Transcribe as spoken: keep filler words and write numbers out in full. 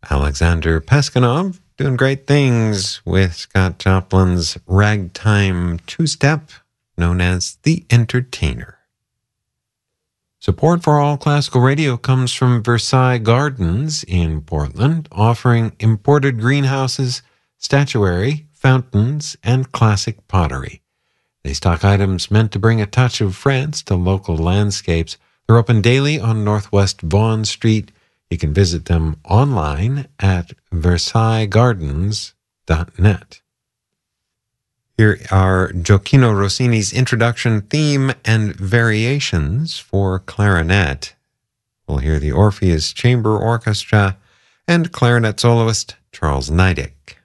Alexander Peskanov doing great things with Scott Joplin's ragtime two-step known as The Entertainer. Support for All Classical Radio comes from Versailles Gardens in Portland, offering imported greenhouses, statuary, fountains, and classic pottery. They stock items meant to bring a touch of France to local landscapes. They're open daily on Northwest Vaughan Street. You can visit them online at versailles gardens dot net. Here are Gioacchino Rossini's introduction theme and variations for clarinet. We'll hear the Orpheus Chamber Orchestra and clarinet soloist Charles Neidig.